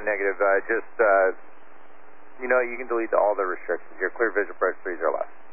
negative. You can delete all the restrictions. Your clear visual press 3 or less.